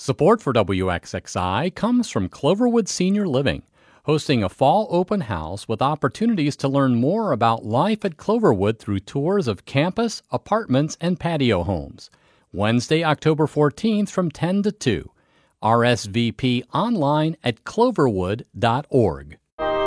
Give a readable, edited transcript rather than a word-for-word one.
Support for WXXI comes from Cloverwood Senior Living, hosting a fall open house with opportunities to learn more about life at Cloverwood through tours of campus, apartments, and patio homes. Wednesday, October 14th from 10 to 2. RSVP online at cloverwood.org.